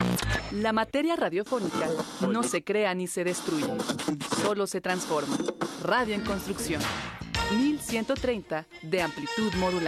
La materia radiofónica no se crea ni se destruye, solo se transforma. Radio en construcción. 1130 de amplitud modular.